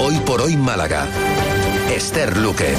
Hoy por hoy Málaga. Esther Luque.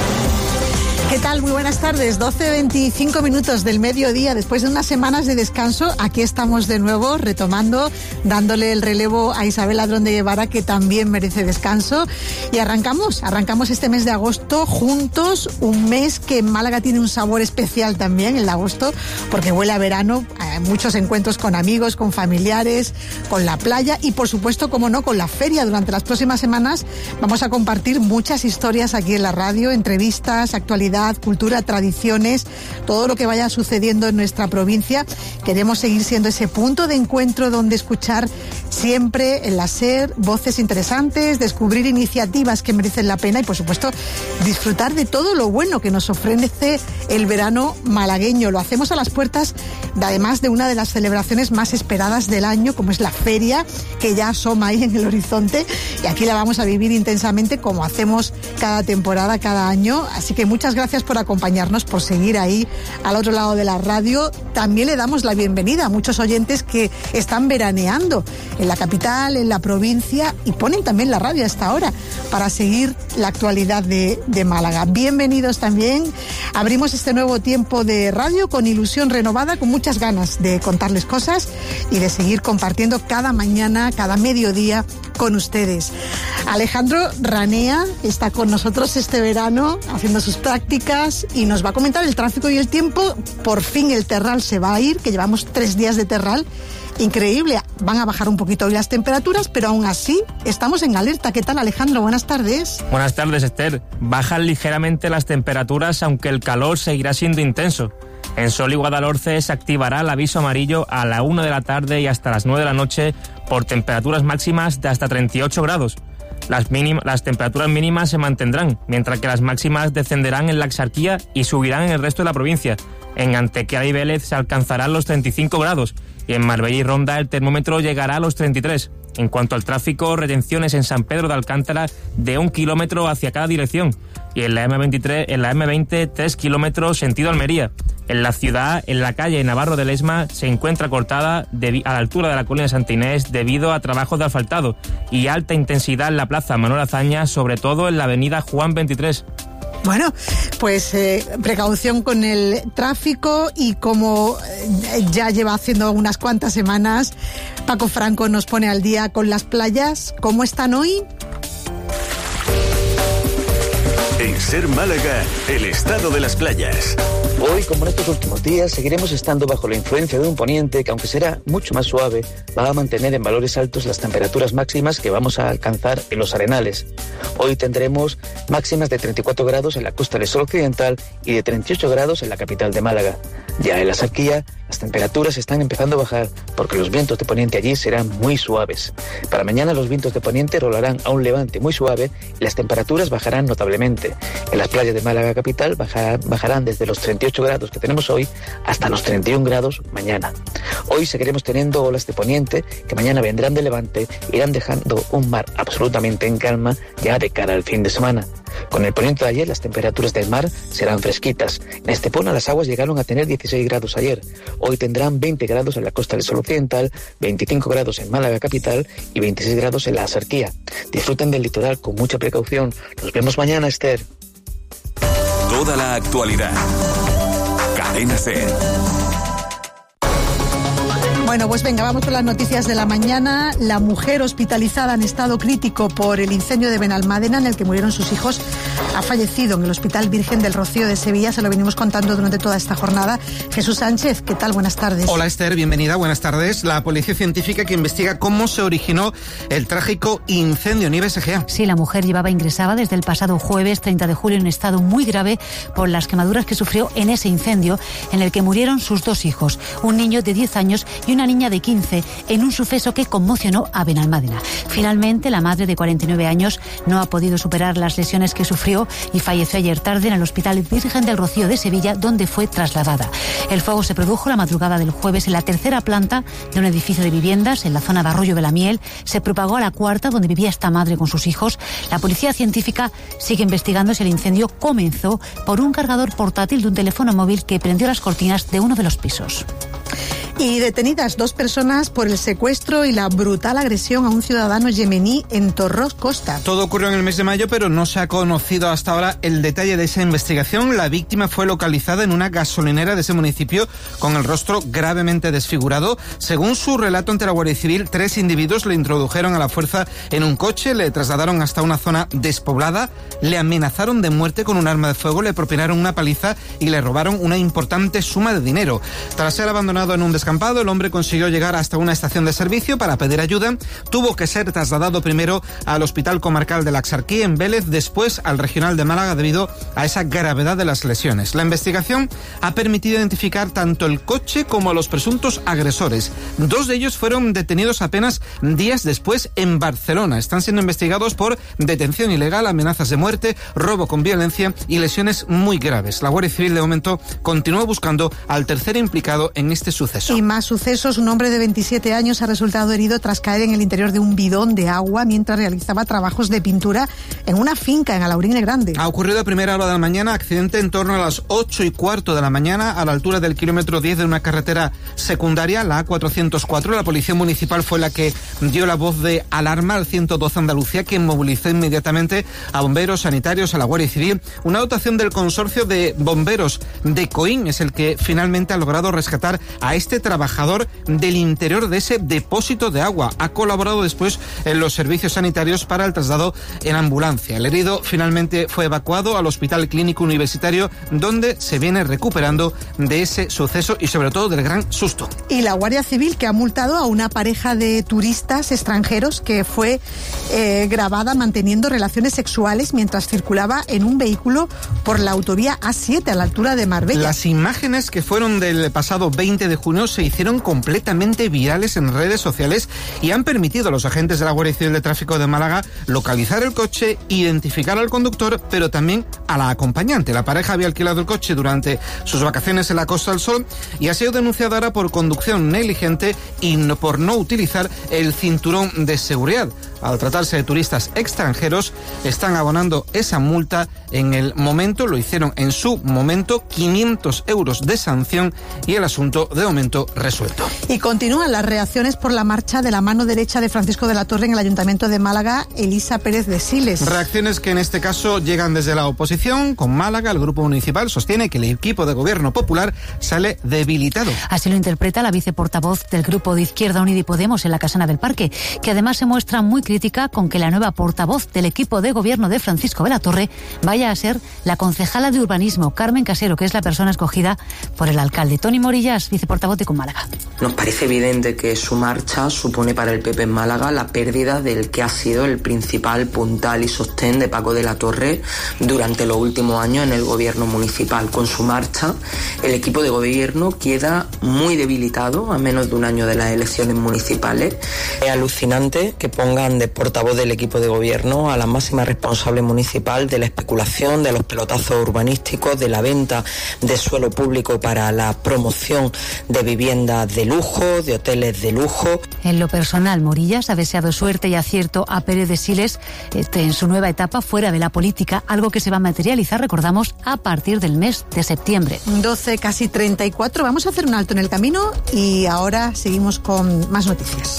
¿Qué tal? Muy buenas tardes. 12:25 minutos del mediodía. Después de unas semanas de descanso, aquí estamos de nuevo retomando, dándole el relevo a Isabel Ladrón de Guevara, que también merece descanso. Y arrancamos este mes de agosto juntos, un mes que en Málaga tiene un sabor especial también, el de agosto, porque huele a verano, muchos encuentros con amigos, con familiares, con la playa y por supuesto, como no, con la feria. Durante las próximas semanas vamos a compartir muchas historias aquí en la radio, entrevistas, actualidad, cultura, tradiciones, todo lo que vaya sucediendo en nuestra provincia. Queremos seguir siendo ese punto de encuentro donde escuchar siempre en la SER voces interesantes, descubrir iniciativas que merecen la pena y, por supuesto, disfrutar de todo lo bueno que nos ofrece el verano malagueño. Lo hacemos a las puertas, además de una de las celebraciones más esperadas del año, como es la feria, que ya asoma ahí en el horizonte, y aquí la vamos a vivir intensamente como hacemos cada temporada, cada año. Así que muchas gracias por acompañarnos, por seguir ahí al otro lado de la radio. También le damos la bienvenida a muchos oyentes que están veraneando en la capital, en la provincia, y ponen también la radio a esta hora para seguir la actualidad de Málaga. Bienvenidos también. Abrimos este nuevo tiempo de radio con ilusión renovada, con muchas ganas de contarles cosas y de seguir compartiendo cada mañana, cada mediodía con ustedes. Alejandro Ranea está con nosotros este verano haciendo sus prácticas y nos va a comentar el tráfico y el tiempo. Por fin el terral se va a ir, que llevamos 3 días de terral. Increíble, van a bajar un poquito hoy las temperaturas, pero aún así estamos en alerta. ¿Qué tal, Alejandro? Buenas tardes. Buenas tardes, Esther. Bajan ligeramente las temperaturas, aunque el calor seguirá siendo intenso. En Sol y Guadalhorce se activará el aviso amarillo a la 1 de la tarde y hasta las 9 de la noche por temperaturas máximas de hasta 38 grados. Las temperaturas mínimas se mantendrán, mientras que las máximas descenderán en la Axarquía y subirán en el resto de la provincia. En Antequera y Vélez se alcanzarán los 35 grados y en Marbella y Ronda el termómetro llegará a los 33. En cuanto al tráfico, retenciones en San Pedro de Alcántara de 1 kilómetro hacia cada dirección y en la M20 3 kilómetros sentido Almería. En la ciudad, en la calle Navarro de Lesma se encuentra cortada a la altura de la colina de Santa Inés debido a trabajos de asfaltado y alta intensidad en la plaza Manuel Azaña, sobre todo en la avenida Juan 23. Bueno, pues precaución con el tráfico y como ya lleva haciendo unas cuantas semanas, Paco Franco nos pone al día con las playas. ¿Cómo están hoy? En SER Málaga, el estado de las playas. Hoy, como en estos últimos días, seguiremos estando bajo la influencia de un poniente que, aunque será mucho más suave, va a mantener en valores altos las temperaturas máximas que vamos a alcanzar en los arenales. Hoy tendremos máximas de 34 grados en la costa del Sol Occidental y de 38 grados en la capital de Málaga. Ya en la Axarquía, las temperaturas están empezando a bajar porque los vientos de poniente allí serán muy suaves. Para mañana los vientos de poniente rolarán a un levante muy suave y las temperaturas bajarán notablemente. En las playas de Málaga capital bajarán desde los 38 grados que tenemos hoy hasta los 31 grados mañana. Hoy seguiremos teniendo olas de poniente que mañana vendrán de levante e irán dejando un mar absolutamente en calma ya de cara al fin de semana. Con el poniente de ayer las temperaturas del mar serán fresquitas. En Estepona las aguas llegaron a tener 16 grados ayer. Hoy tendrán 20 grados en la costa del Sol Occidental, 25 grados en Málaga capital y 26 grados en la Axarquía. Disfruten del litoral con mucha precaución. Nos vemos mañana, Esther. Toda la actualidad. Cadena SER. Bueno, pues venga, vamos con las noticias de la mañana. La mujer hospitalizada en estado crítico por el incendio de Benalmádena, en el que murieron sus hijos, ha fallecido en el Hospital Virgen del Rocío de Sevilla. Se lo venimos contando durante toda esta jornada. Jesús Sánchez, ¿qué tal? Buenas tardes. Hola, Esther, bienvenida, buenas tardes. La policía científica que investiga cómo se originó el trágico incendio. Nieves Egea. Sí, la mujer llevaba ingresada desde el pasado jueves 30 de julio en estado muy grave por las quemaduras que sufrió en ese incendio, en el que murieron sus 2 hijos, un niño de 10 años y una niña de 15, en un suceso que conmocionó a Benalmádena. Finalmente, la madre de 49 años no ha podido superar las lesiones que sufrió y falleció ayer tarde en el Hospital Virgen del Rocío de Sevilla, donde fue trasladada. El fuego se produjo la madrugada del jueves en la 3ª planta de un edificio de viviendas en la zona de Arroyo de la Miel. Se propagó a la 4ª, donde vivía esta madre con sus hijos. La policía científica sigue investigando si el incendio comenzó por un cargador portátil de un teléfono móvil que prendió las cortinas de uno de los pisos. Y detenidas 2 personas por el secuestro y la brutal agresión a un ciudadano yemení en Torros, Costa. Todo ocurrió en el mes de mayo, pero no se ha conocido hasta ahora el detalle de esa investigación. La víctima fue localizada en una gasolinera de ese municipio con el rostro gravemente desfigurado. Según su relato ante la Guardia Civil, 3 individuos le introdujeron a la fuerza en un coche, le trasladaron hasta una zona despoblada, le amenazaron de muerte con un arma de fuego, le propinaron una paliza y le robaron una importante suma de dinero. Tras ser abandonado en un descampado, el hombre consiguió llegar hasta una estación de servicio para pedir ayuda. Tuvo que ser trasladado primero al Hospital Comarcal de la Axarquía en Vélez, después al Regional de Málaga debido a esa gravedad de las lesiones. La investigación ha permitido identificar tanto el coche como a los presuntos agresores. 2 de ellos fueron detenidos apenas días después en Barcelona. Están siendo investigados por detención ilegal, amenazas de muerte, robo con violencia y lesiones muy graves. La Guardia Civil de momento continúa buscando al tercer implicado en este suceso. Y más sucesos. Un hombre de 27 años ha resultado herido tras caer en el interior de un bidón de agua mientras realizaba trabajos de pintura en una finca en Alaurín el Grande. Ha ocurrido a primera hora de la mañana, accidente en torno a las 8:15 de la mañana a la altura del kilómetro 10 de una carretera secundaria, la A404. La policía municipal fue la que dio la voz de alarma al 112 Andalucía, que movilizó inmediatamente a bomberos, sanitarios, a la Guardia Civil. Una dotación del consorcio de bomberos de Coín es el que finalmente ha logrado rescatar a este trabajador del interior de ese depósito de agua. Ha colaborado después en los servicios sanitarios para el traslado en ambulancia. El herido finalmente fue evacuado al Hospital Clínico Universitario, donde se viene recuperando de ese suceso y sobre todo del gran susto. Y la Guardia Civil, que ha multado a una pareja de turistas extranjeros que fue grabada manteniendo relaciones sexuales mientras circulaba en un vehículo por la autovía A7 a la altura de Marbella. Las imágenes, que fueron del pasado 20 de junio, se hicieron completamente virales en redes sociales y han permitido a los agentes de la Guardia Civil de Tráfico de Málaga localizar el coche, identificar al conductor, pero también a la acompañante. La pareja había alquilado el coche durante sus vacaciones en la Costa del Sol y ha sido denunciada ahora por conducción negligente y por no utilizar el cinturón de seguridad. Al tratarse de turistas extranjeros, están abonando esa multa en el momento, lo hicieron en su momento, 500 euros de sanción y el asunto de momento resuelto. Y continúan las reacciones por la marcha de la mano derecha de Francisco de la Torre en el Ayuntamiento de Málaga, Elisa Pérez de Siles. Reacciones que en este caso llegan desde la oposición. Con Málaga, el Grupo Municipal sostiene que el equipo de Gobierno Popular sale debilitado. Así lo interpreta la viceportavoz del Grupo de Izquierda Unida y Podemos en la Casana del Parque, que además se muestra muy crítica con que la nueva portavoz del equipo de gobierno de Francisco de la Torre vaya a ser la concejala de urbanismo, Carmen Casero, que es la persona escogida por el alcalde. Toni Morillas, viceportavoz de Con Málaga. Nos parece evidente que su marcha supone para el PP en Málaga la pérdida del que ha sido el principal puntal y sostén de Paco de la Torre durante los últimos años en el gobierno municipal. Con su marcha, el equipo de gobierno queda muy debilitado a menos de un año de las elecciones municipales. Es alucinante que pongan de portavoz del equipo de gobierno a la máxima responsable municipal de la especulación, de los pelotazos urbanísticos, de la venta de suelo público para la promoción de viviendas de lujo, de hoteles de lujo. En lo personal, Morillas ha deseado suerte y acierto a Pérez de Siles en su nueva etapa fuera de la política, algo que se va a materializar, recordamos, a partir del mes de septiembre. 12, casi 34. Vamos a hacer un alto en el camino y ahora seguimos con más noticias.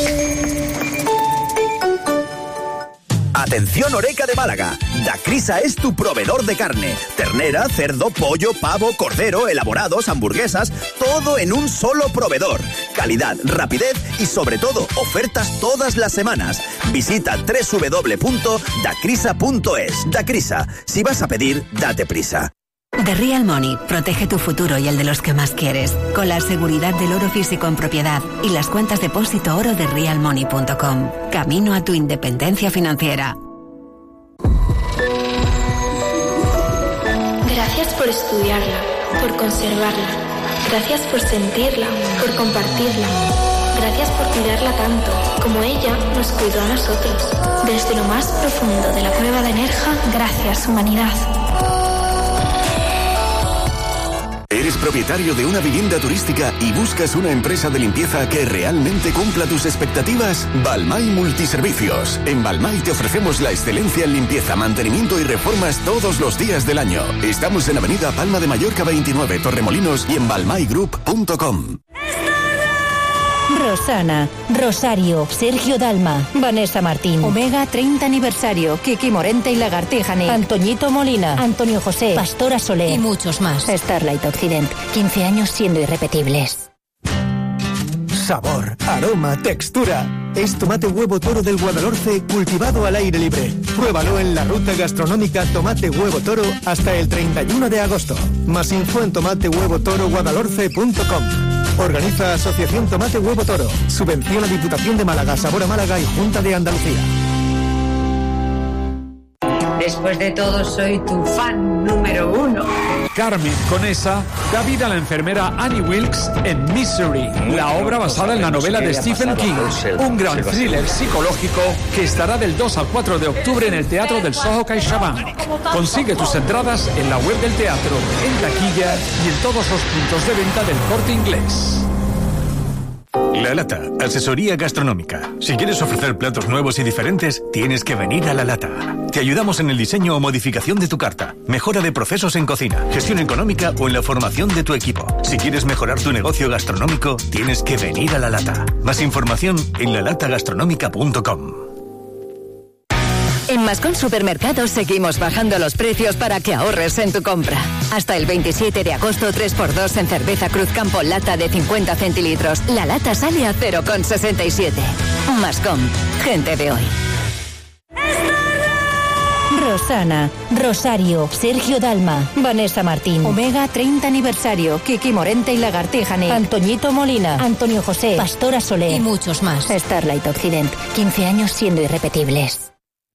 Atención Oreca de Málaga, Dacrisa es tu proveedor de carne, ternera, cerdo, pollo, pavo, cordero, elaborados, hamburguesas, todo en un solo proveedor. Calidad, rapidez y sobre todo ofertas todas las semanas. Visita www.dacrisa.es. Dacrisa, si vas a pedir, date prisa. The Real Money protege tu futuro y el de los que más quieres, con la seguridad del oro físico en propiedad y las cuentas depósito oro de realmoney.com. Camino a tu independencia financiera. Gracias por estudiarla, por conservarla. Gracias por sentirla, por compartirla. Gracias por cuidarla tanto, como ella nos cuidó a nosotros. Desde lo más profundo de la cueva de Nerja, gracias, humanidad. ¿Eres propietario de una vivienda turística y buscas una empresa de limpieza que realmente cumpla tus expectativas? Balmay Multiservicios. En Balmay te ofrecemos la excelencia en limpieza, mantenimiento y reformas todos los días del año. Estamos en Avenida Palma de Mallorca 29, Torremolinos y en balmaygroup.com. Rosana, Rosario, Sergio Dalma, Vanessa Martín, Omega 30 aniversario, Kiki Morente y Lagartijane, Antoñito Molina, Antonio José, Pastora Soler y muchos más. Starlight Occident, 15 años siendo irrepetibles. Sabor, aroma, textura. Es tomate huevo toro del Guadalhorce cultivado al aire libre. Pruébalo en la ruta gastronómica Tomate Huevo Toro hasta el 31 de agosto. Más info en tomatehuvotoroguadalhorce.com. Organiza Asociación Tomate Huevo Toro. Subvenciona Diputación de Málaga, Sabor a Málaga y Junta de Andalucía. Después de todo, soy tu fan número 1. Carmen Conesa da vida a la enfermera Annie Wilkes en Misery, la obra basada en la novela de Stephen King, un gran thriller psicológico que estará del 2 al 4 de octubre en el Teatro del Soho CaixaBank. Consigue tus entradas en la web del teatro, en taquilla y en todos los puntos de venta del Corte Inglés. La Lata, asesoría gastronómica. Si quieres ofrecer platos nuevos y diferentes, tienes que venir a La Lata. Te ayudamos en el diseño o modificación de tu carta, mejora de procesos en cocina, gestión económica o en la formación de tu equipo. Si quieres mejorar tu negocio gastronómico, tienes que venir a La Lata. Más información en lalatagastronómica.com. En Mascón Supermercados seguimos bajando los precios para que ahorres en tu compra. Hasta el 27 de agosto, 3x2 en cerveza Cruz Campo lata de 50 centilitros. La lata sale a 0,67. Mascón, gente de hoy. Rosana, Rosario, Sergio Dalma, Vanessa Martín, Omega 30 aniversario, Kiki Morente y Lagartijane, Antoñito Molina, Antonio José, Pastora Soler y muchos más. Starlight Occident, 15 años siendo irrepetibles.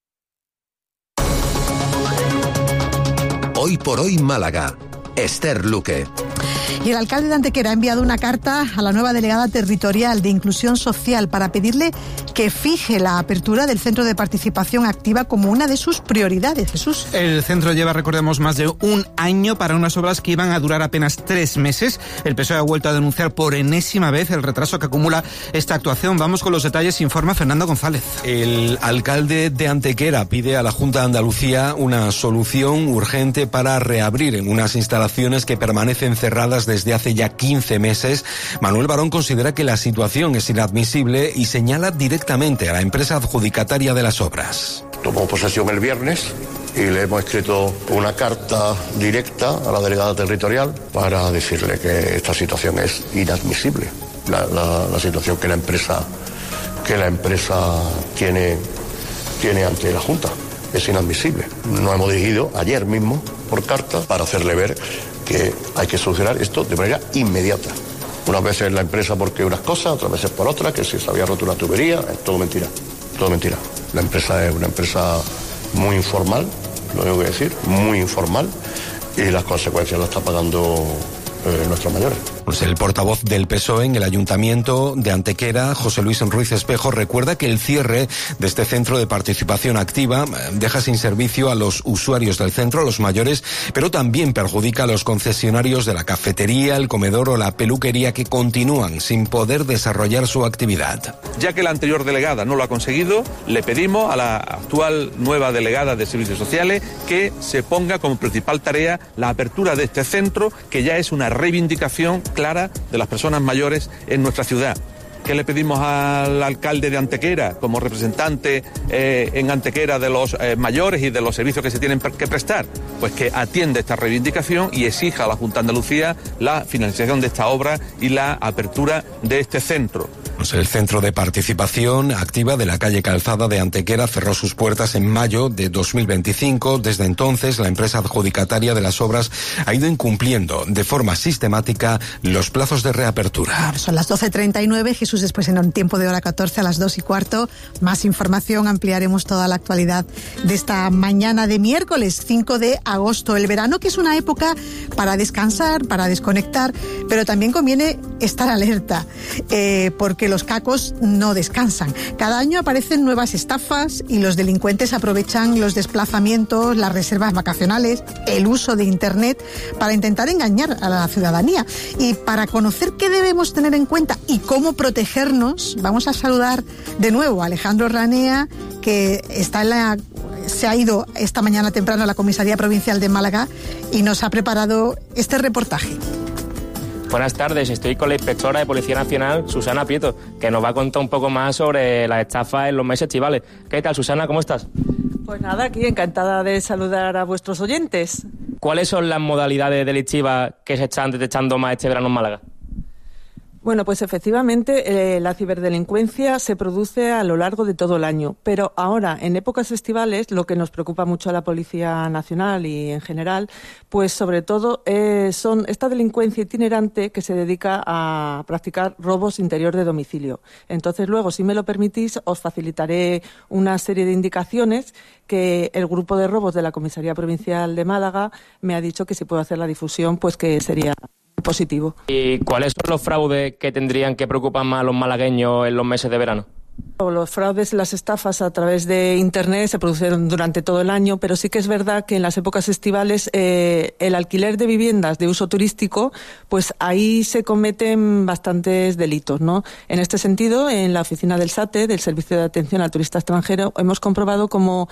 Hoy por hoy Málaga. Esther Luque. Y el alcalde de Antequera ha enviado una carta a la nueva delegada territorial de Inclusión Social para pedirle que fije la apertura del Centro de Participación Activa como una de sus prioridades. Jesús. El centro lleva, recordemos, más de un año para unas obras que iban a durar apenas 3 meses. El PSOE ha vuelto a denunciar por enésima vez el retraso que acumula esta actuación. Vamos con los detalles, informa Fernando González. El alcalde de Antequera pide a la Junta de Andalucía una solución urgente para reabrir en unas instalaciones que permanecen cerradas desde hace ya 15 meses. Manuel Barón considera que la situación es inadmisible y señala directamente a la empresa adjudicataria de las obras. Tomó posesión el viernes y le hemos escrito una carta directa a la delegada territorial para decirle que esta situación es inadmisible. La situación que la empresa tiene ante la Junta es inadmisible. Nos hemos dirigido ayer mismo por carta para hacerle ver que hay que solucionar esto de manera inmediata. Unas veces la empresa porque unas cosas, otras veces por otras, que si se había roto una tubería, es todo mentira. Todo mentira. La empresa es una empresa muy informal, lo tengo que decir, muy informal, y las consecuencias las está pagando nuestros mayores. Pues el portavoz del PSOE en el Ayuntamiento de Antequera, José Luis Ruiz Espejo, recuerda que el cierre de este centro de participación activa deja sin servicio a los usuarios del centro, a los mayores, pero también perjudica a los concesionarios de la cafetería, el comedor o la peluquería que continúan sin poder desarrollar su actividad. Ya que la anterior delegada no lo ha conseguido, le pedimos a la actual nueva delegada de Servicios Sociales que se ponga como principal tarea la apertura de este centro, que ya es una reivindicación clara de las personas mayores en nuestra ciudad. ¿Qué le pedimos al alcalde de Antequera como representante en Antequera de los mayores y de los servicios que se tienen que prestar? Pues que atienda esta reivindicación y exija a la Junta de Andalucía la financiación de esta obra y la apertura de este centro. Pues el Centro de Participación Activa de la calle Calzada de Antequera cerró sus puertas en mayo de 2025. Desde entonces, la empresa adjudicataria de las obras ha ido incumpliendo de forma sistemática los plazos de reapertura. Son las 12:39, Jesús, después en un tiempo de hora 14 a las 2:15. Más información, ampliaremos toda la actualidad de esta mañana de miércoles 5 de agosto. El verano, que es una época para descansar, para desconectar, pero también conviene estar alerta, porque los cacos no descansan. Cada año aparecen nuevas estafas y los delincuentes aprovechan los desplazamientos, las reservas vacacionales, el uso de Internet para intentar engañar a la ciudadanía. Y para conocer qué debemos tener en cuenta y cómo protegernos, vamos a saludar de nuevo a Alejandro Ranea, que se ha ido esta mañana temprano a la Comisaría Provincial de Málaga y nos ha preparado este reportaje. Buenas tardes, estoy con la inspectora de Policía Nacional, Susana Prieto, que nos va a contar un poco más sobre las estafas en los meses estivales. ¿Qué tal, Susana? ¿Cómo estás? Pues nada, aquí encantada de saludar a vuestros oyentes. ¿Cuáles son las modalidades delictivas que se están detectando más este verano en Málaga? Bueno, pues efectivamente la ciberdelincuencia se produce a lo largo de todo el año, pero ahora en épocas estivales lo que nos preocupa mucho a la Policía Nacional y en general, pues sobre todo son esta delincuencia itinerante que se dedica a practicar robos interior de domicilio. Entonces luego, si me lo permitís, os facilitaré una serie de indicaciones que el grupo de robos de la Comisaría Provincial de Málaga me ha dicho que si puedo hacer la difusión, pues que sería positivo. ¿Y cuáles son los fraudes que tendrían que preocupar más a los malagueños en los meses de verano? Los fraudes y las estafas a través de Internet se produjeron durante todo el año, pero sí que es verdad que en las épocas estivales el alquiler de viviendas de uso turístico, pues ahí se cometen bastantes delitos, ¿no? En este sentido, en la oficina del SATE, del Servicio de Atención al Turista Extranjero, hemos comprobado cómo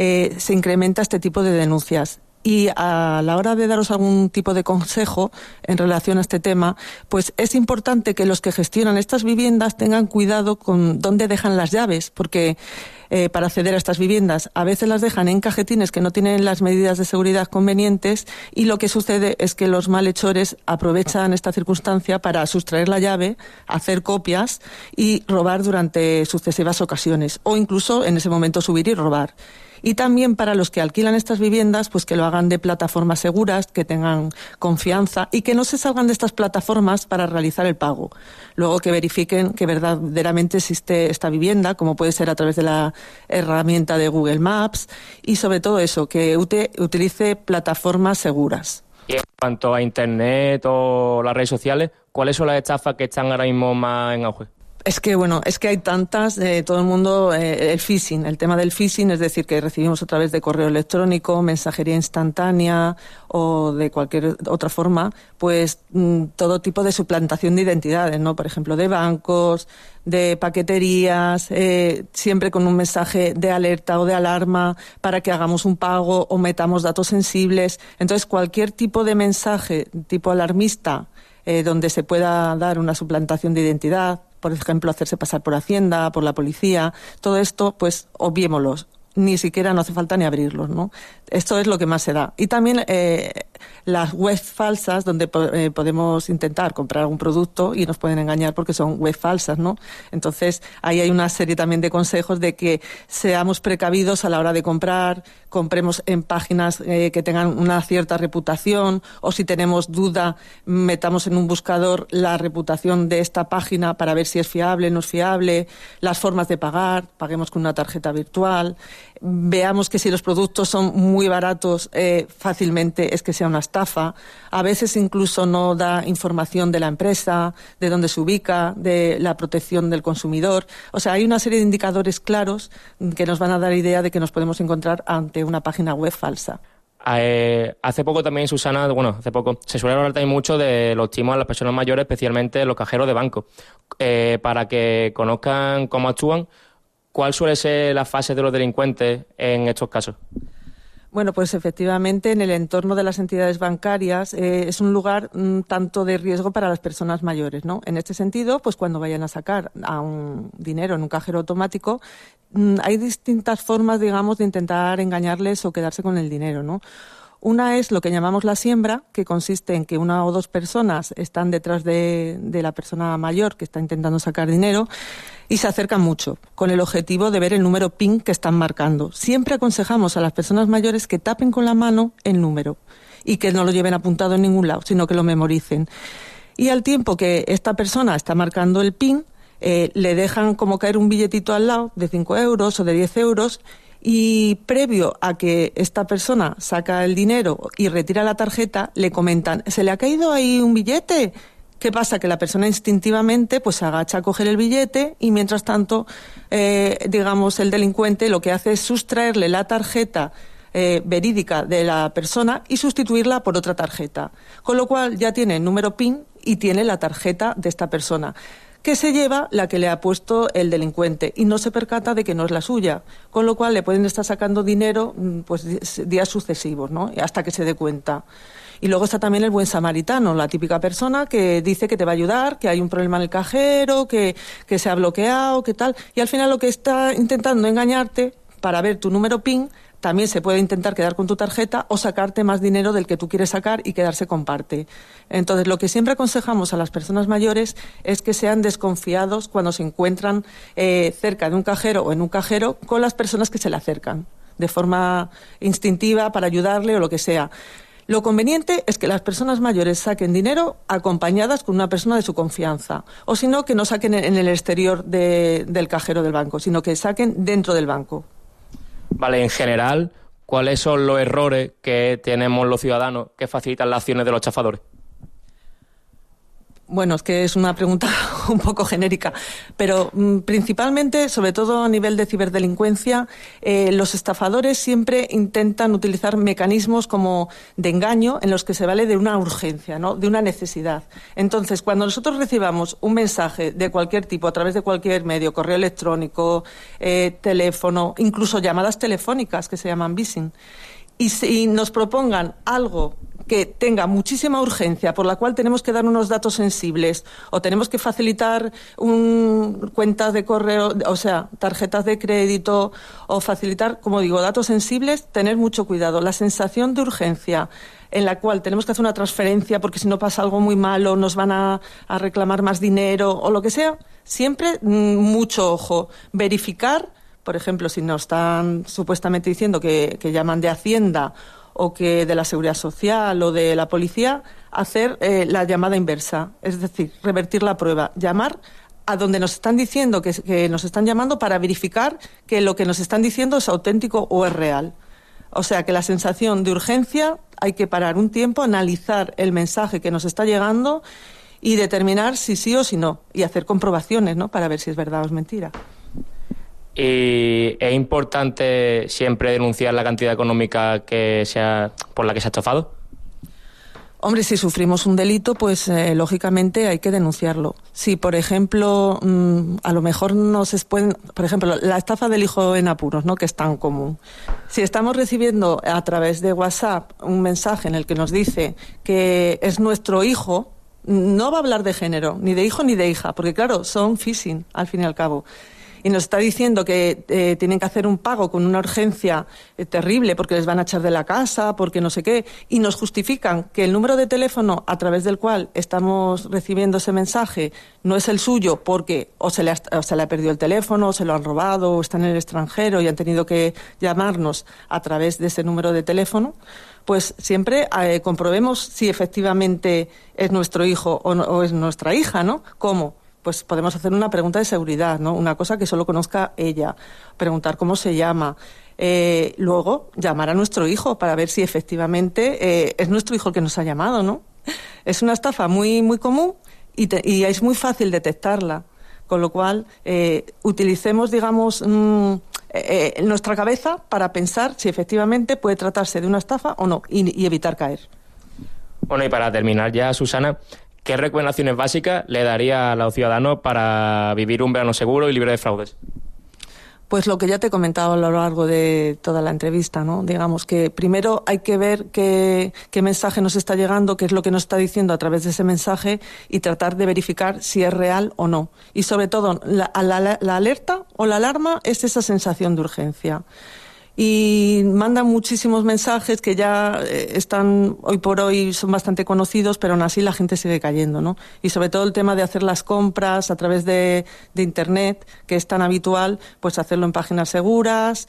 se incrementa este tipo de denuncias. Y a la hora de daros algún tipo de consejo en relación a este tema, pues es importante que los que gestionan estas viviendas tengan cuidado con dónde dejan las llaves, porque para acceder a estas viviendas a veces las dejan en cajetines que no tienen las medidas de seguridad convenientes, y lo que sucede es que los malhechores aprovechan esta circunstancia para sustraer la llave, hacer copias y robar durante sucesivas ocasiones, o incluso en ese momento subir y robar. Y también para los que alquilan estas viviendas, pues que lo hagan de plataformas seguras, que tengan confianza y que no se salgan de estas plataformas para realizar el pago. Luego que verifiquen que verdaderamente existe esta vivienda, como puede ser a través de la herramienta de Google Maps, y sobre todo eso, que utilice plataformas seguras. Y en cuanto a Internet o las redes sociales, ¿cuáles son las estafas que están ahora mismo más en auge? Es que hay tantas, todo el mundo, el phishing, el tema del phishing, es decir, que recibimos a través de correo electrónico, mensajería instantánea o de cualquier otra forma, pues todo tipo de suplantación de identidades, ¿no? Por ejemplo, de bancos, de paqueterías, siempre con un mensaje de alerta o de alarma para que hagamos un pago o metamos datos sensibles. Entonces, cualquier tipo de mensaje tipo alarmista donde se pueda dar una suplantación de identidad, por ejemplo, hacerse pasar por Hacienda, por la policía, todo esto, pues obviémoslos. Ni siquiera no hace falta ni abrirlos, ¿no? Esto es lo que más se da. Y también las webs falsas, donde podemos intentar comprar algún producto y nos pueden engañar porque son webs falsas, ¿no? Entonces, ahí hay una serie también de consejos de que seamos precavidos a la hora de comprar, compremos en páginas que tengan una cierta reputación, o si tenemos duda, metamos en un buscador la reputación de esta página para ver si es fiable, no es fiable, las formas de pagar, paguemos con una tarjeta virtual. Veamos que si los productos son muy baratos, fácilmente es que sea una estafa. A veces incluso no da información de la empresa, de dónde se ubica, de la protección del consumidor. O sea, hay una serie de indicadores claros que nos van a dar idea de que nos podemos encontrar ante una página web falsa. Hace poco también, Susana, se suele hablar también mucho de los timos a las personas mayores, especialmente los cajeros de banco. Para que conozcan cómo actúan, ¿cuál suele ser la fase de los delincuentes en estos casos? Bueno, pues efectivamente en el entorno de las entidades bancarias es un lugar tanto de riesgo para las personas mayores, ¿no? En este sentido, pues cuando vayan a sacar a un dinero en un cajero automático, hay distintas formas, digamos, de intentar engañarles o quedarse con el dinero, ¿no? Una es lo que llamamos la siembra, que consiste en que una o dos personas están detrás de la persona mayor que está intentando sacar dinero y se acercan mucho, con el objetivo de ver el número PIN que están marcando. Siempre aconsejamos a las personas mayores que tapen con la mano el número y que no lo lleven apuntado en ningún lado, sino que lo memoricen. Y al tiempo que esta persona está marcando el PIN, le dejan como caer un billetito al lado de 5 euros o de 10 euros, y previo a que esta persona saca el dinero y retira la tarjeta, le comentan: ¿se le ha caído ahí un billete? ¿Qué pasa? Que la persona instintivamente pues se agacha a coger el billete y mientras tanto, digamos, el delincuente lo que hace es sustraerle la tarjeta verídica de la persona y sustituirla por otra tarjeta. Con lo cual ya tiene el número PIN y tiene la tarjeta de esta persona, que se lleva la que le ha puesto el delincuente y no se percata de que no es la suya, con lo cual le pueden estar sacando dinero pues días sucesivos, ¿no? Hasta que se dé cuenta. Y luego está también el buen samaritano, la típica persona que dice que te va a ayudar, que hay un problema en el cajero, que se ha bloqueado, que tal. Y al final lo que está intentando engañarte para ver tu número PIN, también se puede intentar quedar con tu tarjeta o sacarte más dinero del que tú quieres sacar y quedarse con parte. Entonces, lo que siempre aconsejamos a las personas mayores es que sean desconfiados cuando se encuentran cerca de un cajero o en un cajero con las personas que se le acercan, de forma instintiva para ayudarle o lo que sea. Lo conveniente es que las personas mayores saquen dinero acompañadas con una persona de su confianza. O si no, que no saquen en el exterior del cajero del banco, sino que saquen dentro del banco. Vale, en general, ¿cuáles son los errores que tenemos los ciudadanos que facilitan las acciones de los estafadores? Bueno, es que es una pregunta un poco genérica, pero principalmente, sobre todo a nivel de ciberdelincuencia, los estafadores siempre intentan utilizar mecanismos como de engaño en los que se vale de una urgencia, ¿no? De una necesidad. Entonces, cuando nosotros recibamos un mensaje de cualquier tipo, a través de cualquier medio, correo electrónico, teléfono, incluso llamadas telefónicas que se llaman phishing, y nos propongan algo que tenga muchísima urgencia, por la cual tenemos que dar unos datos sensibles o tenemos que facilitar cuentas de correo, o sea, tarjetas de crédito o facilitar, como digo, datos sensibles, tener mucho cuidado. La sensación de urgencia en la cual tenemos que hacer una transferencia porque si no pasa algo muy malo nos van a reclamar más dinero o lo que sea, siempre mucho ojo. Verificar, por ejemplo, si nos están supuestamente diciendo que llaman de Hacienda o que de la Seguridad Social o de la Policía, hacer la llamada inversa, es decir, revertir la prueba, llamar a donde nos están diciendo que nos están llamando para verificar que lo que nos están diciendo es auténtico o es real. O sea, que la sensación de urgencia hay que parar un tiempo, analizar el mensaje que nos está llegando y determinar si sí o si no, y hacer comprobaciones, ¿no?, para ver si es verdad o es mentira. Y es importante siempre denunciar la cantidad económica por la que se ha estafado. Hombre, si sufrimos un delito, pues lógicamente hay que denunciarlo. Si, por ejemplo, a lo mejor por ejemplo, la estafa del hijo en apuros, ¿no?, que es tan común. Si estamos recibiendo a través de WhatsApp un mensaje en el que nos dice que es nuestro hijo, no va a hablar de género, ni de hijo ni de hija, porque claro, son phishing, al fin y al cabo. Y nos está diciendo que tienen que hacer un pago con una urgencia terrible porque les van a echar de la casa, porque no sé qué, y nos justifican que el número de teléfono a través del cual estamos recibiendo ese mensaje no es el suyo porque o se le ha perdido el teléfono, o se lo han robado, o está en el extranjero y han tenido que llamarnos a través de ese número de teléfono, pues siempre comprobemos si efectivamente es nuestro hijo o es nuestra hija, ¿no? ¿Cómo? Pues podemos hacer una pregunta de seguridad, ¿no? Una cosa que solo conozca ella, preguntar cómo se llama, luego llamar a nuestro hijo para ver si efectivamente es nuestro hijo el que nos ha llamado, ¿no? Es una estafa muy, muy común y es muy fácil detectarla, con lo cual utilicemos, digamos, nuestra cabeza para pensar si efectivamente puede tratarse de una estafa o no y evitar caer. Bueno, y para terminar ya, Susana, ¿qué recomendaciones básicas le daría a los ciudadanos para vivir un verano seguro y libre de fraudes? Pues lo que ya te he comentado a lo largo de toda la entrevista, ¿no? Digamos que primero hay que ver qué mensaje nos está llegando, qué es lo que nos está diciendo a través de ese mensaje y tratar de verificar si es real o no. Y sobre todo, la alerta o la alarma es esa sensación de urgencia. Y mandan muchísimos mensajes que ya están, hoy por hoy, son bastante conocidos, pero aún así la gente sigue cayendo, ¿no? Y sobre todo el tema de hacer las compras a través de Internet, que es tan habitual, pues hacerlo en páginas seguras,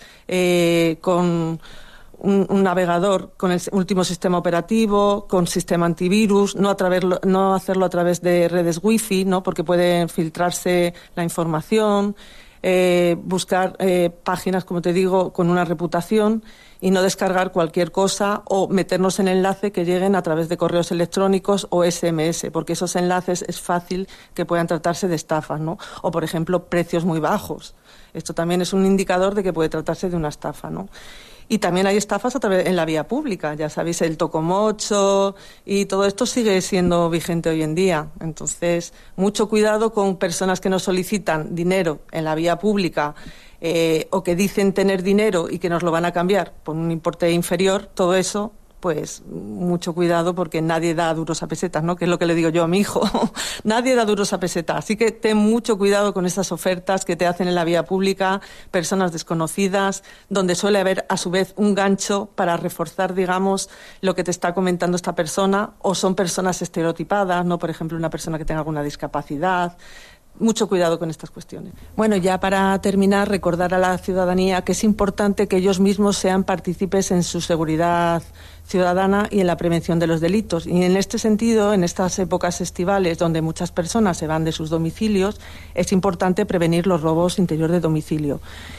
con un navegador con el último sistema operativo, con sistema antivirus, no hacerlo a través de redes wifi, ¿no?, porque puede filtrarse la información. Buscar páginas, como te digo, con una reputación y no descargar cualquier cosa o meternos en enlace que lleguen a través de correos electrónicos o SMS, porque esos enlaces es fácil que puedan tratarse de estafas, ¿no? O, por ejemplo, precios muy bajos. Esto también es un indicador de que puede tratarse de una estafa, ¿no? Y también hay estafas en la vía pública, ya sabéis, el tocomocho y todo esto sigue siendo vigente hoy en día. Entonces, mucho cuidado con personas que nos solicitan dinero en la vía pública o que dicen tener dinero y que nos lo van a cambiar por un importe inferior. Todo eso pues mucho cuidado, porque nadie da duros a pesetas, ¿no? Que es lo que le digo yo a mi hijo. Nadie da duros a pesetas. Así que ten mucho cuidado con esas ofertas que te hacen en la vía pública, personas desconocidas, donde suele haber a su vez un gancho para reforzar, digamos, lo que te está comentando esta persona, o son personas estereotipadas, ¿no? Por ejemplo, una persona que tenga alguna discapacidad. Mucho cuidado con estas cuestiones. Bueno, ya para terminar, recordar a la ciudadanía que es importante que ellos mismos sean partícipes en su seguridad ciudadana y en la prevención de los delitos. Y en este sentido, en estas épocas estivales donde muchas personas se van de sus domicilios, es importante prevenir los robos interior de domicilio.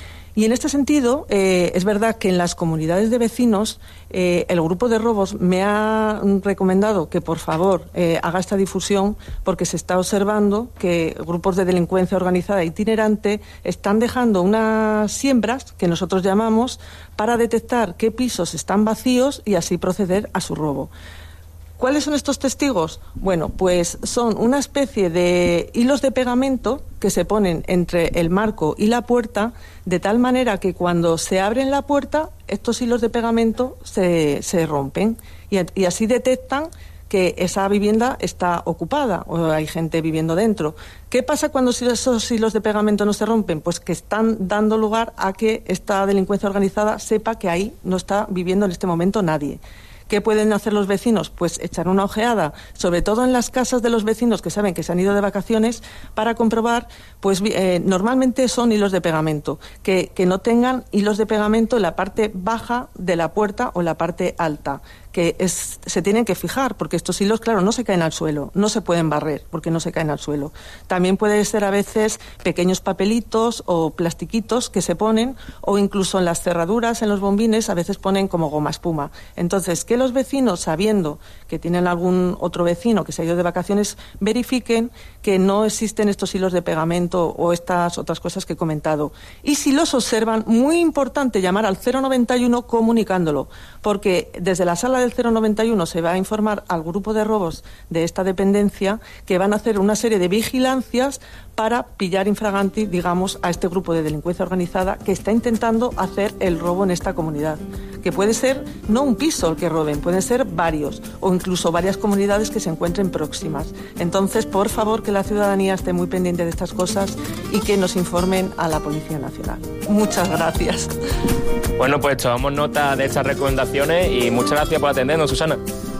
Y en este sentido, es verdad que en las comunidades de vecinos, el grupo de robos me ha recomendado que por favor haga esta difusión, porque se está observando que grupos de delincuencia organizada itinerante están dejando unas siembras, que nosotros llamamos, para detectar qué pisos están vacíos y así proceder a su robo. ¿Cuáles son estos testigos? Bueno, pues son una especie de hilos de pegamento que se ponen entre el marco y la puerta, de tal manera que cuando se abren la puerta, estos hilos de pegamento se rompen y así detectan que esa vivienda está ocupada o hay gente viviendo dentro. ¿Qué pasa cuando esos hilos de pegamento no se rompen? Pues que están dando lugar a que esta delincuencia organizada sepa que ahí no está viviendo en este momento nadie. ¿Qué pueden hacer los vecinos? Pues echar una ojeada, sobre todo en las casas de los vecinos que saben que se han ido de vacaciones, para comprobar, pues normalmente son hilos de pegamento, que no tengan hilos de pegamento en la parte baja de la puerta o en la parte alta, que se tienen que fijar, porque estos hilos, claro, no se caen al suelo, no se pueden barrer, porque no se caen al suelo. También puede ser a veces pequeños papelitos o plastiquitos que se ponen, o incluso en las cerraduras, en los bombines, a veces ponen como goma espuma. Entonces, que los vecinos, sabiendo que tienen algún otro vecino que se ha ido de vacaciones, verifiquen que no existen estos hilos de pegamento o estas otras cosas que he comentado. Y si los observan, muy importante llamar al 091 comunicándolo, porque desde la sala del 091 se va a informar al grupo de robos de esta dependencia, que van a hacer una serie de vigilancias para pillar infraganti, digamos, a este grupo de delincuencia organizada que está intentando hacer el robo en esta comunidad. Que puede ser no un piso el que roben, pueden ser varios, o incluso varias comunidades que se encuentren próximas. Entonces, por favor, que la ciudadanía esté muy pendiente de estas cosas y que nos informen a la Policía Nacional. Muchas gracias. Bueno, pues tomamos nota de estas recomendaciones y muchas gracias por atendernos, Susana.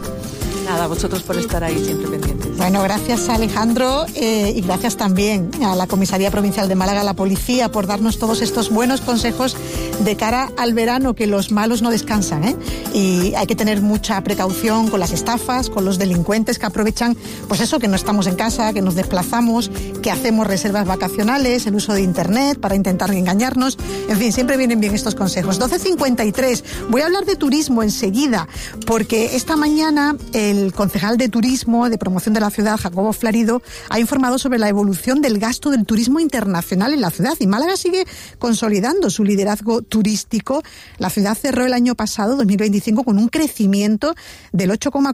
Nada, vosotros por estar ahí siempre pendientes. Bueno, gracias Alejandro y gracias también a la Comisaría Provincial de Málaga, a la Policía, por darnos todos estos buenos consejos de cara al verano, que los malos no descansan, ¿eh? Y hay que tener mucha precaución con las estafas, con los delincuentes que aprovechan, pues eso, que no estamos en casa, que nos desplazamos, que hacemos reservas vacacionales, el uso de Internet para intentar engañarnos. En fin, siempre vienen bien estos consejos. 12:53. Voy a hablar de turismo enseguida, porque esta mañana el concejal de Turismo, de Promoción de la Ciudad, Jacobo Florido, ha informado sobre la evolución del gasto del turismo internacional en la ciudad, y Málaga sigue consolidando su liderazgo turístico. La ciudad cerró el año pasado, 2025, con un crecimiento del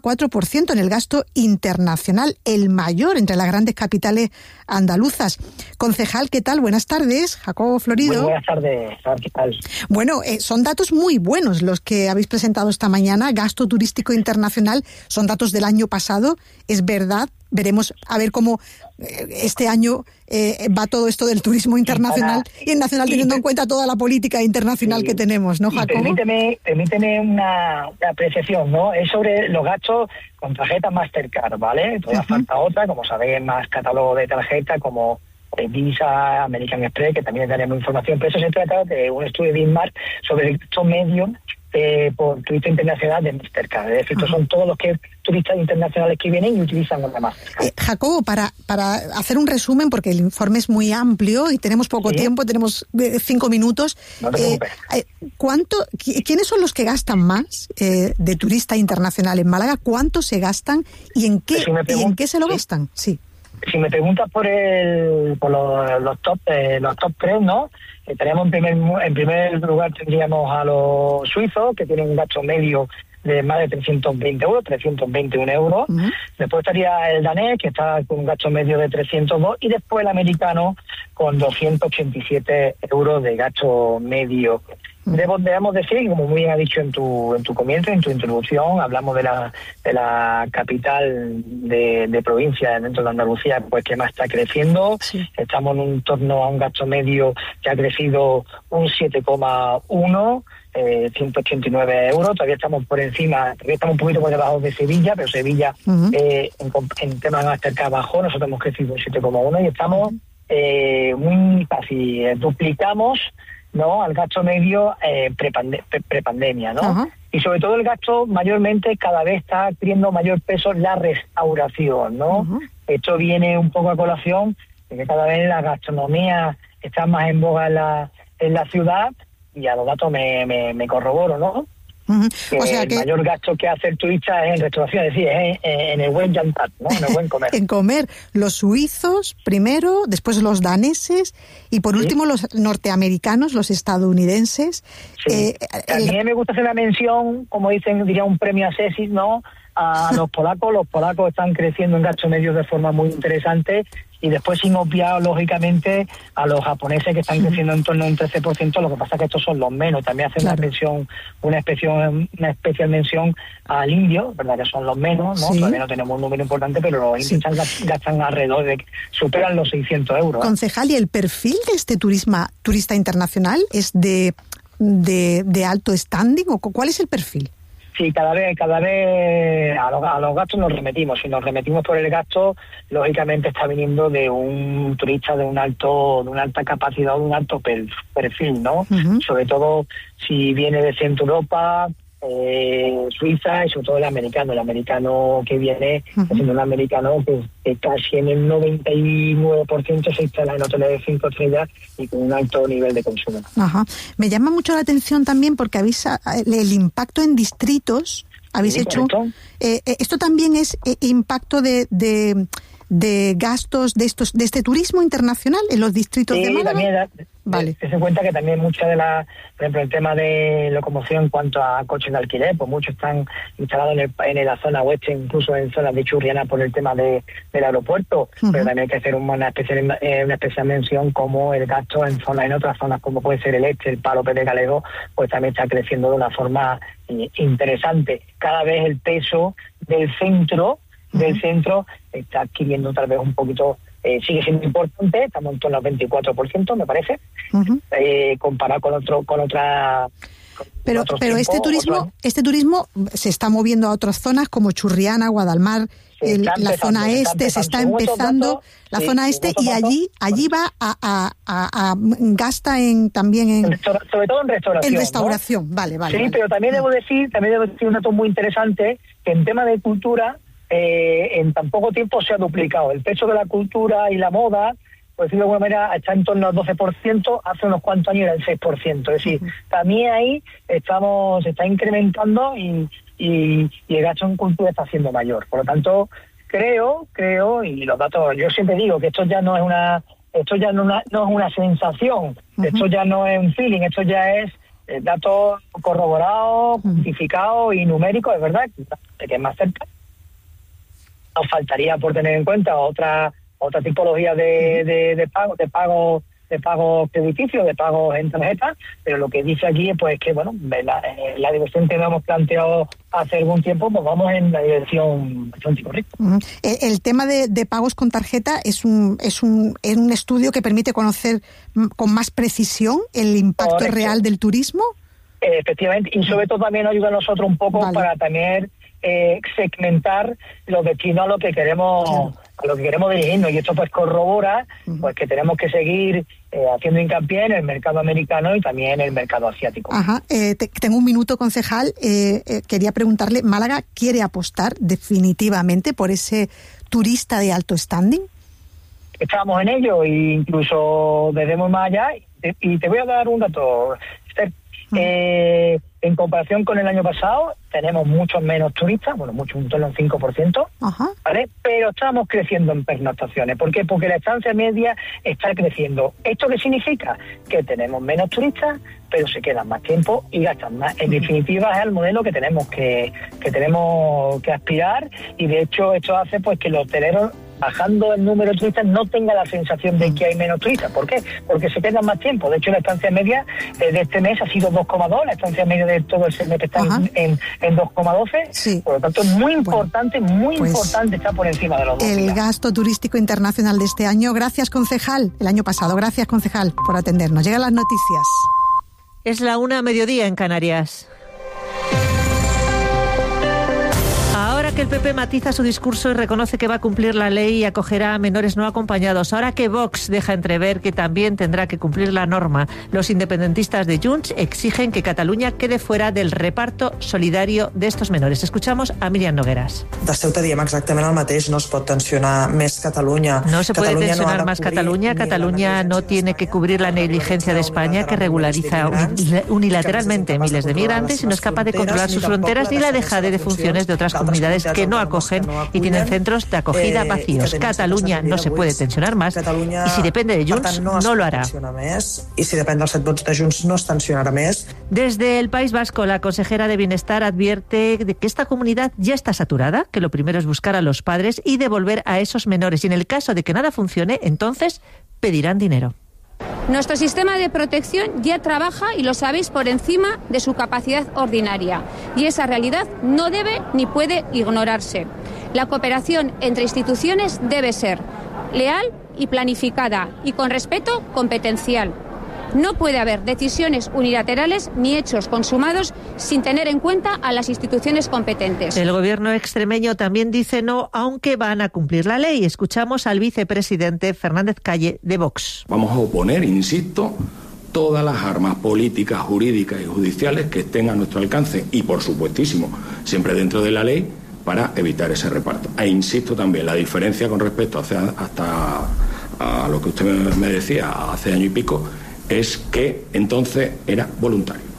8,4% en el gasto internacional, el mayor entre las grandes capitales andaluzas. Concejal, ¿qué tal? Buenas tardes, Jacobo Florido. Muy buenas tardes, ¿qué tal? Bueno, son datos muy buenos los que habéis presentado esta mañana. Gasto turístico internacional, son datos del año pasado, es verdad. Veremos a ver cómo este año va todo esto del turismo internacional y el nacional, teniendo en cuenta toda la política internacional que tenemos, ¿no, Jacobo? Permíteme una apreciación, ¿no? Es sobre los gastos con tarjeta Mastercard, ¿vale? Todavía falta otra, como sabéis, más catálogo de tarjeta como Visa, American Express, que también daremos información, pero eso se trata de un estudio de INMAR sobre el gasto medio por turista internacional de Mastercard. Es decir, estos son todos los turistas internacionales que vienen y utilizan la Mastercard. Jacobo, para hacer un resumen, porque el informe es muy amplio y tenemos poco tiempo, tenemos 5 minutos. No te preocupes. ¿Quiénes son los que gastan más de turista internacional en Málaga? ¿Cuánto se gastan y en qué, se lo gastan? Sí. Si me preguntas por los top 3, ¿no? Estaríamos en primer lugar, tendríamos a los suizos, que tienen un gasto medio de más de 320 euros, 321 euros. Después estaría el danés, que está con un gasto medio de 302, y después el americano con 287 euros de gasto medio. Debemos decir, como muy bien ha dicho en tu comienzo, en tu introducción, hablamos de la capital de provincia dentro de Andalucía, pues que más está creciendo. Sí. Estamos en un torno a un gasto medio que ha crecido un 7,1%. 189 euros, todavía estamos por encima, todavía estamos un poquito por debajo de Sevilla, pero Sevilla en temas más cerca bajó, nosotros hemos crecido un 7,1 y estamos muy casi duplicamos, ¿no?, al gasto medio prepandemia, ¿no? Y sobre todo el gasto mayormente cada vez está adquiriendo mayor peso la restauración, ¿no? Esto viene un poco a colación de que cada vez la gastronomía está más en boga en la ciudad. Y a los datos me corroboro, ¿no? O sea el mayor gasto que hace el turista es en restauración, es decir, es en el buen jantar, ¿no? En el buen comer. En comer. Los suizos primero, después los daneses y por último los norteamericanos, los estadounidenses. Sí. También me gusta hacer la mención, como diría un premio a Cesis, ¿no?, a los polacos. Los polacos están creciendo en gasto medio de forma muy interesante. Y después, sin obviar, lógicamente, a los japoneses que están creciendo en torno a un 13%, lo que pasa es que estos son los menos. También hacen una especial mención al indio, ¿verdad?, que son los menos, ¿no? Sí. Todavía no tenemos un número importante, pero los indios gastan alrededor superan los 600 euros. Concejal, ¿y el perfil de este turista internacional es de alto standing o cuál es el perfil? Sí, cada vez a los gastos nos remetimos. Si nos remetimos por el gasto, lógicamente está viniendo de un turista de una alta capacidad, de un alto perfil, ¿no? Sobre todo si viene de Centro Europa, Suiza, y sobre todo el americano que viene, siendo un americano que casi en el 99% se instala en hoteles de 5 estrellas y con un alto nivel de consumo. Me llama mucho la atención también porque el impacto en distritos, habéis hecho... esto también es impacto de gastos de este turismo internacional en los distritos de Málaga. También vale. Se cuenta que también mucha de por ejemplo, el tema de locomoción en cuanto a coches de alquiler, pues muchos están instalados en la zona oeste, incluso en zonas de Churriana por el tema del aeropuerto, pero también hay que hacer una especial mención como el gasto en otras zonas como puede ser el este, el Palo Pérez Gallego, pues también está creciendo de una forma interesante. Cada vez el peso del centro está adquiriendo tal vez un poquito, sigue siendo importante, estamos en torno al 24%, me parece, comparado con otra... Pero este turismo se está moviendo a otras zonas como Churriana, Guadalmar, la zona este, se está empezando la zona este, y allí va a gasta también en... Sobre todo en restauración. En restauración, ¿no? Vale. Sí, pero también debo decir un dato muy interesante, que en tema de cultura, en tan poco tiempo se ha duplicado. El peso de la cultura y la moda, por decirlo de alguna manera, está en torno al 12%, hace unos cuantos años era el 6%. Es decir, también ahí se está incrementando y el gasto en cultura está siendo mayor. Por lo tanto, creo, y los datos, yo siempre digo que esto ya no es una sensación, esto ya no es un feeling, esto ya es datos corroborados, cuantificados y numéricos, es verdad, que es más cerca. Nos faltaría por tener en cuenta otra tipología de pago crediticio, de pago en tarjeta, pero lo que dice aquí es pues que bueno, la dirección que hemos planteado hace algún tiempo, pues vamos en la dirección bastante correcta. El tema de pagos con tarjeta es un estudio que permite conocer con más precisión el impacto real del turismo. Efectivamente, y sobre todo también ayuda a nosotros un poco para también segmentar los destinos a lo que queremos dirigirnos, y esto pues corrobora pues que tenemos que seguir haciendo hincapié en el mercado americano y también en el mercado asiático. Tengo un minuto, concejal. Quería preguntarle, ¿Málaga quiere apostar definitivamente por ese turista de alto standing? Estamos en ello, e incluso veremos más allá, y te voy a dar un dato, Esther. En comparación con el año pasado, tenemos muchos menos turistas, en torno al 5%, ¿vale? Pero estamos creciendo en pernoctaciones. ¿Por qué? Porque la estancia media está creciendo. ¿Esto qué significa? Que tenemos menos turistas, pero se quedan más tiempo y gastan más. En definitiva, es el modelo que tenemos que aspirar, y de hecho esto hace pues que los hoteleros bajando el número de turistas, no tenga la sensación de que hay menos turistas. ¿Por qué? Porque se quedan más tiempo. De hecho, la estancia media de este mes ha sido 2,2, la estancia media de todo el semestre está en 2,12. Sí. Por lo tanto, es muy importante, importante estar por encima de los 2 días. El gasto turístico internacional de este año. Gracias, concejal. El año pasado. Gracias, concejal, por atendernos. Llegan las noticias. Es la 1:00 en Canarias. Ahora que el PP matiza su discurso y reconoce que va a cumplir la ley y acogerá a menores no acompañados, ahora que Vox deja entrever que también tendrá que cumplir la norma, los independentistas de Junts exigen que Cataluña quede fuera del reparto solidario de estos menores. Escuchamos a Míriam Nogueras. De Ceuta diem exactament el mateix, no es pot tensionar més Catalunya. No se puede tensionar más Cataluña. Cataluña no tiene que cubrir la negligencia de España, que regulariza unilateralmente miles de migrantes y no es capaz de controlar sus fronteras, ni la dejadez de funciones de otras comunidades que no acogen y tienen centros de acogida vacíos. Cataluña no se puede tensionar más y si depende de Junts no lo hará. Y si depende dels 7 vots de Junts no es tensionarà més. Desde el País Vasco, la consejera de Bienestar advierte de que esta comunidad ya está saturada, que lo primero es buscar a los padres y devolver a esos menores. Y en el caso de que nada funcione, entonces pedirán dinero. Nuestro sistema de protección ya trabaja, y lo sabéis, por encima de su capacidad ordinaria. Y esa realidad no debe ni puede ignorarse. La cooperación entre instituciones debe ser leal y planificada y con respeto competencial. No puede haber decisiones unilaterales ni hechos consumados sin tener en cuenta a las instituciones competentes. El gobierno extremeño también dice no, aunque van a cumplir la ley. Escuchamos al vicepresidente Fernández Calle de Vox. Vamos a oponer, insisto, todas las armas políticas, jurídicas y judiciales que estén a nuestro alcance y, por supuestísimo, siempre dentro de la ley, para evitar ese reparto. E insisto también, la diferencia con respecto hasta a lo que usted me decía hace año y pico, es que entonces era voluntario.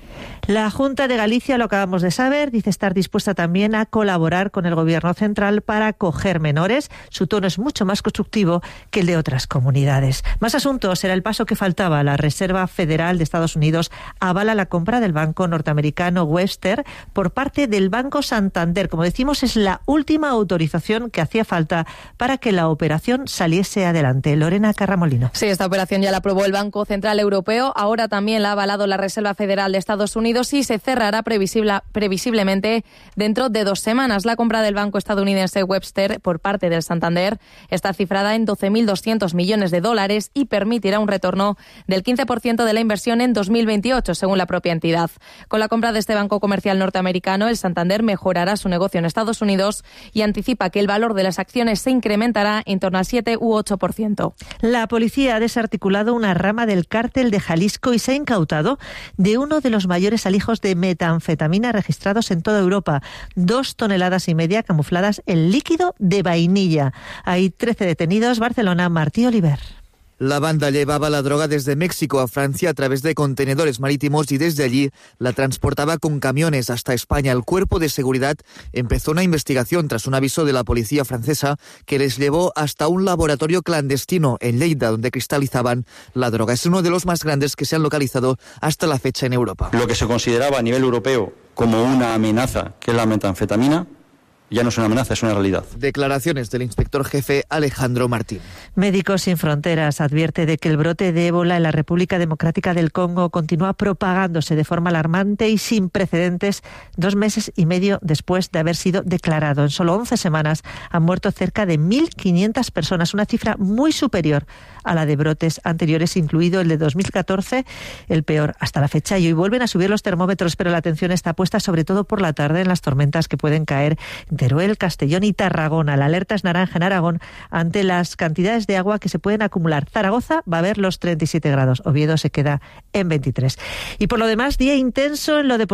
La Junta de Galicia, lo acabamos de saber, dice estar dispuesta también a colaborar con el Gobierno central para acoger menores. Su tono es mucho más constructivo que el de otras comunidades. Más asuntos. Era el paso que faltaba. La Reserva Federal de Estados Unidos avala la compra del banco norteamericano Webster por parte del Banco Santander. Como decimos, es la última autorización que hacía falta para que la operación saliese adelante. Lorena Carramolino. Sí, esta operación ya la aprobó el Banco Central Europeo. Ahora también la ha avalado la Reserva Federal de Estados Unidos y se cerrará previsiblemente dentro de 2 semanas. La compra del banco estadounidense Webster por parte del Santander está cifrada en $12.200 millones y permitirá un retorno del 15% de la inversión en 2028, según la propia entidad. Con la compra de este banco comercial norteamericano, el Santander mejorará su negocio en Estados Unidos y anticipa que el valor de las acciones se incrementará en torno al 7 u 8%. La policía ha desarticulado una rama del cártel de Jalisco y se ha incautado de uno de los mayores alijos de metanfetamina registrados en toda Europa, 2,5 toneladas camufladas en líquido de vainilla. Hay 13 detenidos. Barcelona, Martí Oliver. La banda llevaba la droga desde México a Francia a través de contenedores marítimos y desde allí la transportaba con camiones hasta España. El cuerpo de seguridad empezó una investigación tras un aviso de la policía francesa que les llevó hasta un laboratorio clandestino en Lleida, donde cristalizaban la droga. Es uno de los más grandes que se han localizado hasta la fecha en Europa. Lo que se consideraba a nivel europeo como una amenaza, que es la metanfetamina, ya no es una amenaza, es una realidad. Declaraciones del inspector jefe Alejandro Martín. Médicos Sin Fronteras advierte de que el brote de ébola en la República Democrática del Congo continúa propagándose de forma alarmante y sin precedentes 2 meses y medio después de haber sido declarado. En solo 11 semanas han muerto cerca de 1.500 personas, una cifra muy superior a la de brotes anteriores, incluido el de 2014, el peor hasta la fecha. Y hoy vuelven a subir los termómetros, pero la atención está puesta sobre todo por la tarde en las tormentas que pueden caer en Teruel, Castellón y Tarragona. La alerta es naranja en Aragón ante las cantidades de agua que se pueden acumular. Zaragoza va a ver los 37 grados, Oviedo se queda en 23. Y por lo demás, día intenso en lo deportivo.